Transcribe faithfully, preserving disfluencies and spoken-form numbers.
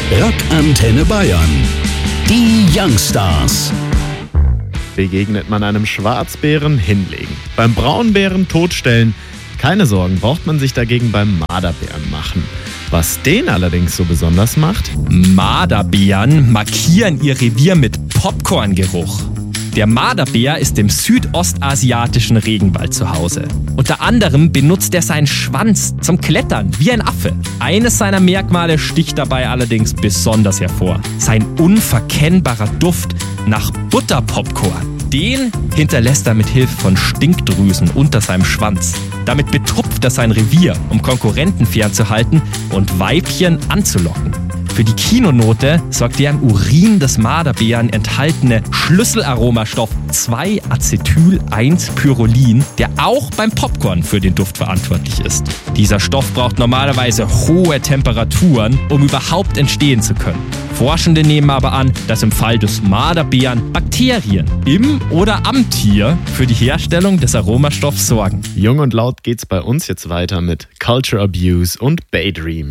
Rockantenne Bayern. Die Youngstars. Begegnet man einem Schwarzbären, hinlegen. Beim Braunbären totstellen. Keine Sorgen, braucht man sich dagegen beim Marderbären machen. Was den allerdings so besonders macht? Marderbären markieren ihr Revier mit Popcorngeruch. Der Marderbär ist im südostasiatischen Regenwald zu Hause. Unter anderem benutzt er seinen Schwanz zum Klettern, wie ein Affe. Eines seiner Merkmale sticht dabei allerdings besonders hervor: sein unverkennbarer Duft nach Butterpopcorn. Den hinterlässt er mit Hilfe von Stinkdrüsen unter seinem Schwanz. Damit betupft er sein Revier, um Konkurrenten fernzuhalten und Weibchen anzulocken. Für die Kinonote sorgt der im Urin des Marderbären enthaltene Schlüsselaromastoff zwei Acetyl eins Pyrrolin, der auch beim Popcorn für den Duft verantwortlich ist. Dieser Stoff braucht normalerweise hohe Temperaturen, um überhaupt entstehen zu können. Forschende nehmen aber an, dass im Fall des Marderbären Bakterien im oder am Tier für die Herstellung des Aromastoffs sorgen. Jung und laut geht's bei uns jetzt weiter mit Culture Abuse und Daydream.